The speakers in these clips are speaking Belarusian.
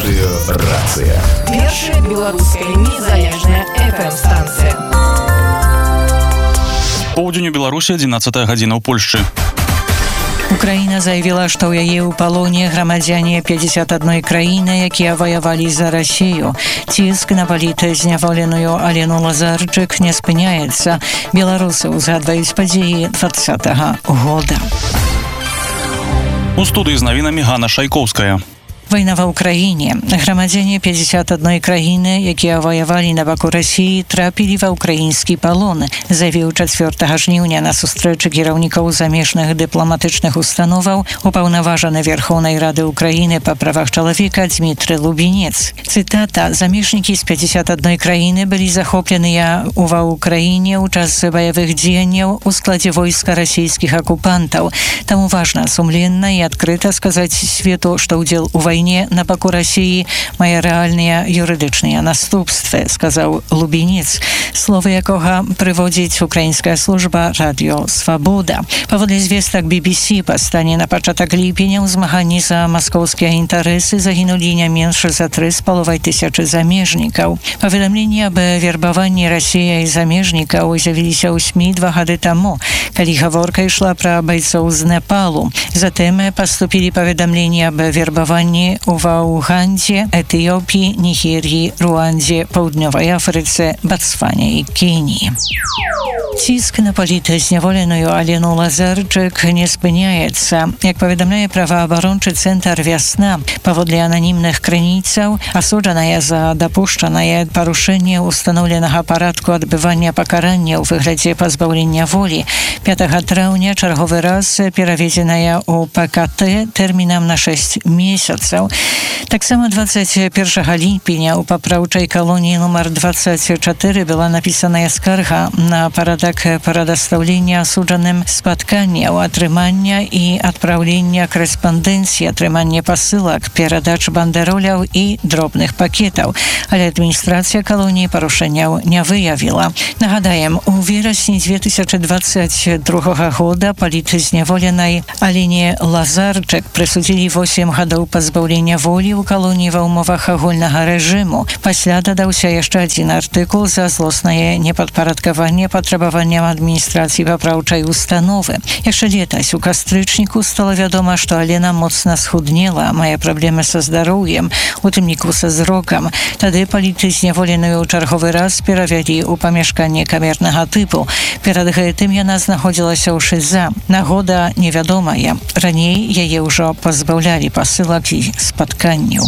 Рацыя. Першая беларуская незалежная FM-станція. Поўдзень у Беларусі, 11 гадзіна ў Польшчы. Украіна заявіла, што ў яе ў палоне грамадзяне 51 краіны, якія ваявалі за Расію. Ціск на палітзняволеную Алену Лазарчык не спыняецца. Беларусы узгадваюць падзеі 2020 года. У студыі з навінамі Ганна Шайкоўская. Вайна ва ўкраіне. Грамадзяне 51 краіны, якія ваявалі на баку Расіі, трапілі ва ўкраінскі палон, заявіў 4 жніўня на сустрэчы кіраўнікоў замежных дыпламатычных установаў упаўнаважаны Верхоўнай Рады Украіны па правах чалавека Дмітрый Лубінец. Цытата: «Замежнікі з 51 краіны былі захопленыя ва ўкраіне ў час баявых дзеянняў у складзе войска расійскіх акупантаў. Таму важна сумленна і адкрыта сказаць свету, што ўдзел у вайне на баку Расіі мае рэальныя юрыдычныя наступствы», сказаў Лубінец, словы якога прыводзіць украінская служба «Радіо Свабода». Паводле звестак BBC, па стане на пачатак ліпеня ў змаганні за маскоўскія інтарэсы загінулі не менш за 3,5 тысячы замежнікаў. Паведамленні аб вербаванні Расіяй замежнікаў з'явіліся ў СМІ 2 гады таму, калі гаворка ішла пра байцоў з Непалу. Затым паступілі паведамленні аб вербаванні ва Уганде, Этыёпіі, Нігеріі, Руандзе, Паўднёвай Афрыцы, Батсване і Кеніі. Ціск на палітзняволеную Алену Лазарчык не спыняецца. Як паведамляе праваабарончы цэнтр «Вясна», паводле ананімных крыніцаў, асуджаная за дапушчанае парушэнне устаноўленага парадку адбывання пакарання ў выглядзе пазбаўлення волі 5 траўня чарговы раз пераведзеная ў ПКТ тэрмінам на 6 месяцаў. Таксама 21 ліпеня ў папраўчай калоніі нумар 24 была напісаная скарга на парадак прадастаўлення асуджаным спатканняў, атрымання і адпраўлення корэспандэнцыі, атрымання пасылак, перадач бандероляў і дробных пакетаў. Але адміністрацыя калоніі парушэнняў не выявіла. Нагадаем, у верасні 2022 года палітзняволенай Алене Лазарчык прысудзілі 8 гадоў пазбаўлення волі ў калоніі ва ўмовах агульнага рэжыму. Пасля дадаўся яшчэ адзін артыкул за злоснае непадпарадкаванне патрабаванням адміністрацыі папраўчай установы. Яшчэ летась у кастрычніку стала вядома, што Алена моцна схуднела, мае праблемы са здароўем, у тым ліку са зрокам. Тады палітзняволеную ў чарговы раз перавялі ў памяшканне камернага тыпу. Перад гэтым яна знаходзілася ў ШІЗА. Нагода невядомая. Раней яе ўжо пазбаўлялі пасылак і спатканняў.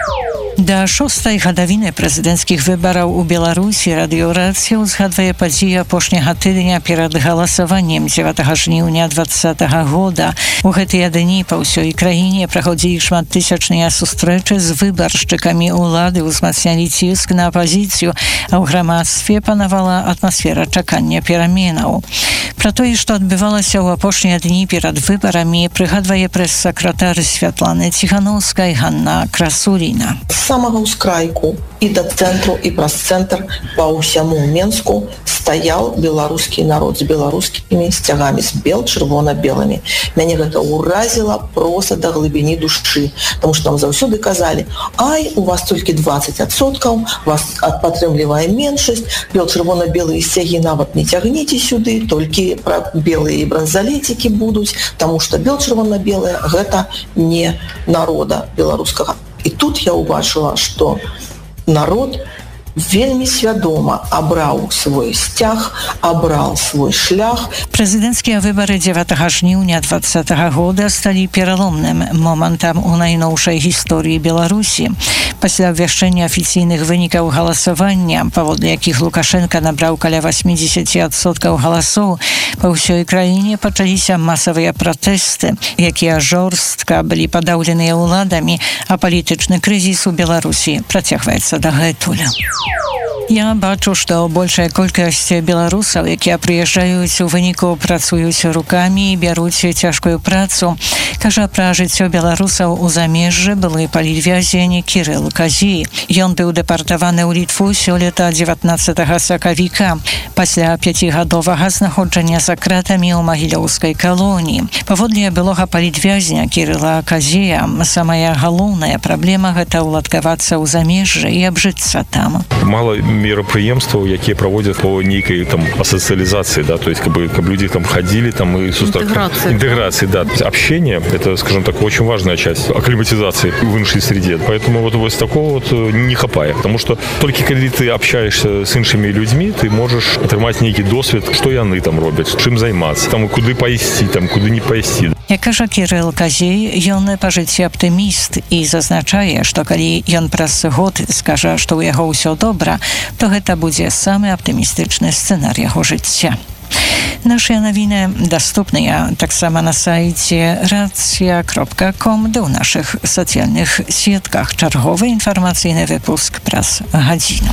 Да 6-й гадавіны прэзідэнцкіх выбараў у Беларусі радыёрацыя ўзгадвае падзеі апошняга тыдня перад галасаваннем 9 жніўня 2020 года. У гэтыя дні па ўсёй краіне праходзілі шматтысячныя сустрэчы з выбаршчыкамі. Улады ўзмацнялі ціск на апазіцыю, а ў грамадстве панавала атмасфера чакання пераменаў. Пра тое, што адбывалася ў апошнія дні перад выбарамі, прыгадвае прэс-сакратар Святланы Ціханаўскай Ганна Красуліна. З самага ўскрайку і да цэнтру, і праз цэнтр па ўсяму Менску стаяў беларускі народ з беларускімі сцягамі, з чырвона-белымі. Мяне гэта ўразіла проста да глыбіні душы, таму што нам заўсёды казалі: «Ай, у вас толькі 20%, вас падтрымлівае меншасць, чырвона-белыя сцягі нават не цягніце сюды, толькі белыя бранзалецікі будуць, таму што чырвона-белыя гэта не народа беларускага». І тут я ўбачыла, што народ вельмі свядома абраў свой сцяг, абраў свой шлях. Прэзідэнцкія выбары 9 жніўня 2020 года сталі пераломным момантам у найноўшай гісторыі Беларусі. Пасля абвяшчэння афіцыйных вынікаў галасавання, паводле якіх Лукашенка набраў каля 80% галасоў, па ўсёй краіне пачаліся масавыя пратэсты, якія жорстка былі падаўленыя ўладамі, а палітычны крызіс у Беларусі працягваецца дагэтуль. Я бачу, што большая колькасць беларусаў, якія прыязджаюць у выніку працуюць рукамі і бяруць цяжкую працу. Кажа пра жыццё беларусаў у замежжы былы палітвязень Кірыл Казій. Ён быў дэпартаваны ў Літву сёлета 19 сакавіка пасля 5гадовага знаходжання за кратамі ў магілёўскай калоніі. Паводле былога палітвязня Кірыла Казія, самая галоўная праблема гэта ўладкавацца ў замежжы і абжыцца там. Мало мерапрыемстваў, якія праводзяць по нейкай там асацыялізацыі, да, то есть каб люди там ходили там и интеграции, да, общение, это, скажем так, очень важная часть акклиматизации в іншай среде. Поэтому вот такого вот не хапае, потому что только когда ты общаешься с іншымі людьми, ты можешь атрымаць нейкі досвед, што яны там робяць, чым займацца, там куды пайсці, там куды не пайсці. Як кажа Кірыл Казій, ён па жыцці аптыміст і зазначае, што калі ён праз год скажа, што ў яго ўсё добра, то гэта будзе самы аптымістычны сцэнар яго жыцця. Нашы навіны даступныя таксама на сайце racja.com ды ў нашых сацыяльных сетках. Чарговы інфармацыйны выпуск праз гадзіну.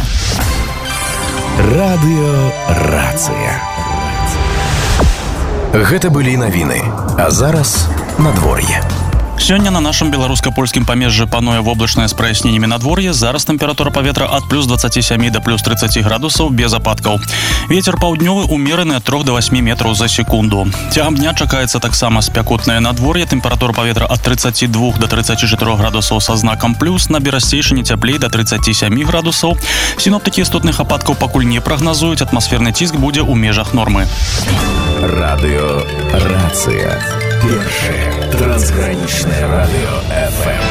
Радыё Рацыя. Гэта былі навіны, а зараз надвор'е. Сёння на нашым беларуска-польскім памежжы пануе воблачнае з праясненнямі надвор'е. Зараз тэмпература паветра ад плюс 27 да плюс 30 градусаў без ападкаў. Вецер паўднёвы умераны ад 3 до 8 метраў за секунду. Цягам дня чакаецца таксама спякотнае надвор'е. Тэмпература паветра ад 32 до 34 градусаў са знакам плюс. На берасцейшыні цяплей да 37 градусаў. Сіноптыкі істотных ападкаў пакуль не прагназуюць. Атмасферны ціск будзе ў межах нормы. Радыё Рацыя. Першае трансгранічнае радыё FM.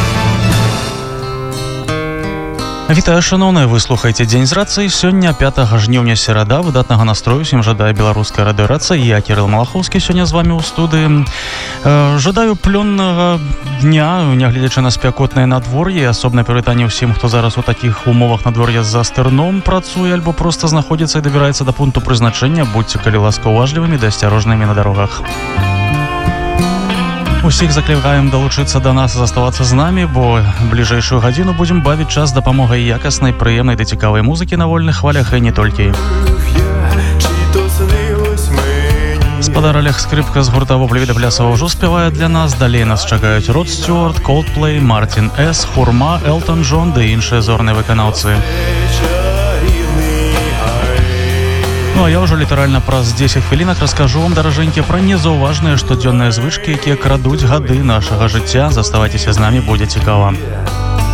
Вітаю, шановныя, вы слухаеце Дзень з рацыі. Сёння 5 жніўня, серада. Выдатнага настрою всім жадае беларуская радыёрацыя. Я Кірыл Малахоўскі сёння з вами ў студыі. Жадаю плённага дня, нягледзячы на спякотнае надвор'е. Асобнае прывітанне ўсім, хто зараз у такіх умовах надвор'я за стырном працуе альбо проста знаходзіцца і дабіраецца да пункту прызначэння. Будьце, калі ласка, уважлівымі ды асцярожнымі на дарогах. Усіх заклікаем далучыцца да нас і заставацца з намі, бо бліжэйшую гадзіну будзем бавіць час дапамогай якаснай, прыемнай ды цікавай музыкі на вольных хвалях і не толькі. Спадар Олег Скрипка з гурта Воплі від Плясова ўжо спявае для нас. Далей нас чакаюць Род Стюарт, Coldplay, Мартін С, Хурма, Элтон Джон ды іншыя зорныя выканаўцы. Ну а я ўжо літаральна праз 10 хвілінак раскажу вам, даражэнькі, пра незаўважныя штодзённыя звычкі, якія крадуць гады нашага жыцця. Заставайцеся з намі, будзе цікава.